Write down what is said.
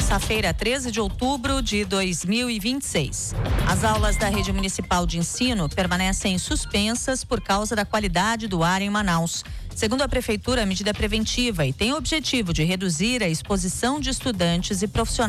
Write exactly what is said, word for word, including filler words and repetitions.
terça-feira, treze de outubro de dois mil e vinte e seis. As aulas da Rede Municipal de Ensino permanecem suspensas por causa da qualidade do ar em Manaus. Segundo a Prefeitura, a medida é preventiva e tem o objetivo de reduzir a exposição de estudantes e profissionais